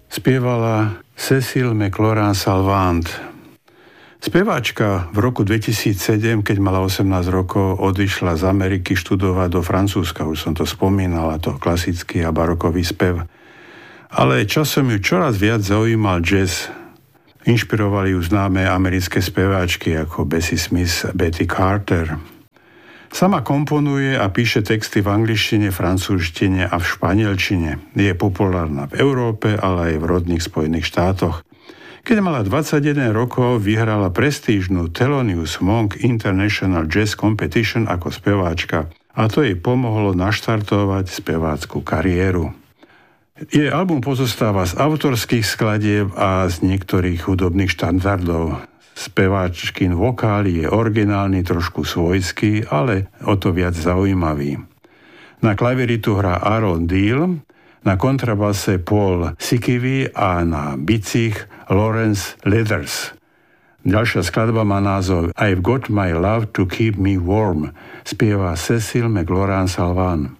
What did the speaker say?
spievala Cécile McLorin-Salvant. Speváčka v roku 2007, keď mala 18 rokov, odišla z Ameriky študovať do Francúzska. Už som to spomínala, to klasický a barokový spev. Ale časom ju čoraz viac zaujímal jazz. Inšpirovali ju známe americké speváčky ako Bessie Smith, Betty Carter. Sama komponuje a píše texty v angličtine, francúzštine a v španielčine. Je populárna v Európe, ale aj v rodných Spojených štátoch. Keď mala 21 rokov, vyhrala prestížnu Thelonious Monk International Jazz Competition ako speváčka a to jej pomohlo naštartovať spevácku kariéru. Jej album pozostáva z autorských skladieb a z niektorých hudobných štandardov. Speváčkin vokál je originálny, trošku svojský, ale o to viac zaujímavý. Na klaviritu hrá Aaron Deal, na kontrabase Paul Sikivi a na bicích Lawrence Leathers. Ďalšia skladba má názov I've Got My Love to Keep Me Warm, spieva Cécile McLorin-Salvant.